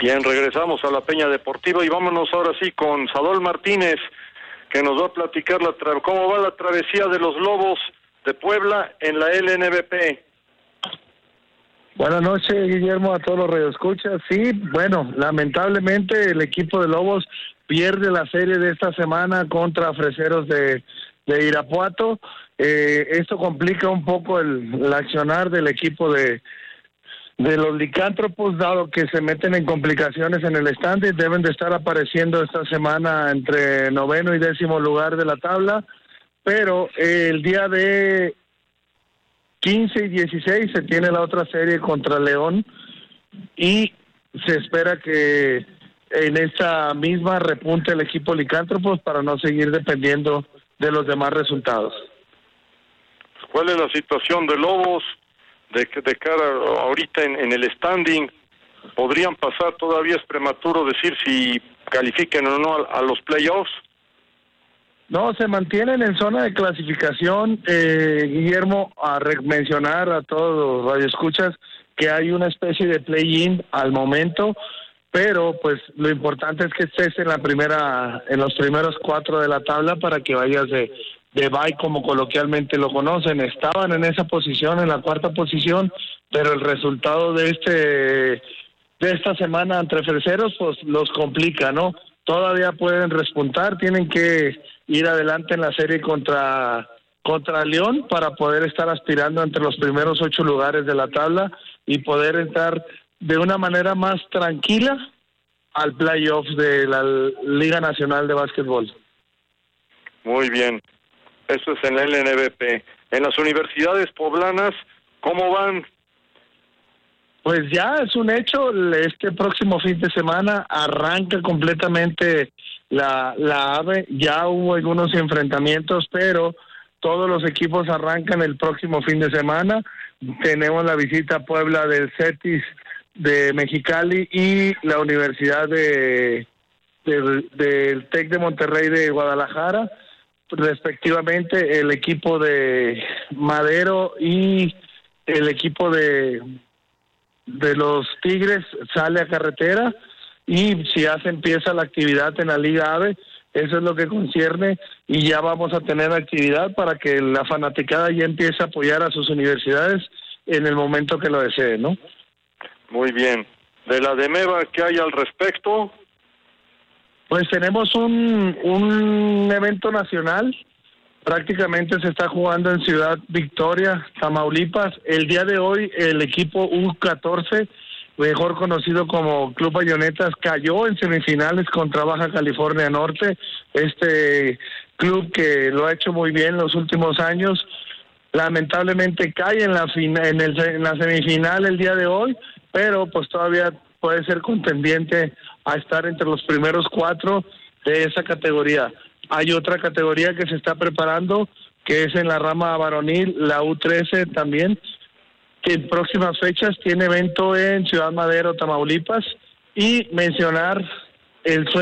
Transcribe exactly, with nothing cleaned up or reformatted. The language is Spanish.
Bien, regresamos a la Peña Deportiva y vámonos ahora sí con Sadol Martínez, que nos va a platicar la tra- cómo va la travesía de los Lobos de Puebla en la L N B P. Buenas noches, Guillermo, a todos los radioescuchas. Sí, bueno, lamentablemente el equipo de Lobos pierde la serie de esta semana contra Freseros de, de Irapuato. Eh, esto complica un poco el, el accionar del equipo de, de los licántropos, dado que se meten en complicaciones en el stand y deben de estar apareciendo esta semana entre noveno y décimo lugar de la tabla, pero eh, el día de quince y dieciséis se tiene la otra serie contra León y se espera que en esta misma repunte el equipo licántropos para no seguir dependiendo de los demás resultados. ¿Cuál es la situación de Lobos de, de cara ahorita en, en el standing? ¿Podrían pasar? Todavía es prematuro decir si califiquen o no a, a los playoffs. No, se mantienen en zona de clasificación, eh, Guillermo, a re- mencionar a todos los radioescuchas que hay una especie de play-in al momento, pero pues lo importante es que estés en la primera, en los primeros cuatro de la tabla para que vayas de, de bye, como coloquialmente lo conocen. Estaban en esa posición, en la cuarta posición, pero el resultado de este, de esta semana entre Freseros, pues los complica, ¿no? Todavía pueden respuntar, tienen que ir adelante en la serie contra contra León para poder estar aspirando entre los primeros ocho lugares de la tabla y poder entrar de una manera más tranquila al playoff de la Liga Nacional de Básquetbol. Muy bien, eso es en la L N B P. En las universidades poblanas, ¿cómo van? Pues ya es un hecho, este próximo fin de semana arranca completamente la, la AVE, ya hubo algunos enfrentamientos, pero todos los equipos arrancan el próximo fin de semana. Tenemos la visita a Puebla del CETIS de Mexicali y la Universidad de, de del TEC de Monterrey de Guadalajara, respectivamente el equipo de Madero y el equipo de de los Tigres sale a carretera y si ya se empieza la actividad en la Liga AVE, eso es lo que concierne y ya vamos a tener actividad para que la fanaticada ya empiece a apoyar a sus universidades en el momento que lo desee, ¿no? Muy bien. ¿De la DEMEVA qué hay al respecto? Pues tenemos un, un evento nacional. Prácticamente se está jugando en Ciudad Victoria, Tamaulipas. El día de hoy el equipo U catorce, mejor conocido como Club Bayonetas, cayó en semifinales contra Baja California Norte. Este club que lo ha hecho muy bien los últimos años, lamentablemente cae en la, fina, en, el, en la semifinal el día de hoy, pero pues todavía puede ser contendiente a estar entre los primeros cuatro de esa categoría. Hay otra categoría que se está preparando, que es en la rama varonil, la U trece también, que en próximas fechas tiene evento en Ciudad Madero, Tamaulipas, y mencionar el sueño